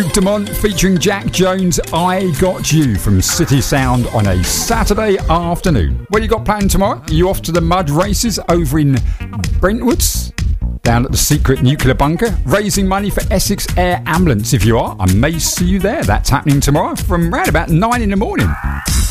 Duke Dumont featuring Jack Jones, I Got You from City Sound on a Saturday afternoon. What you got planned tomorrow? Are you off to the mud races over in Brentwoods? Down at the secret nuclear bunker, raising money for Essex Air Ambulance. If you are, I may see you there. That's happening tomorrow from around about 9 in the morning.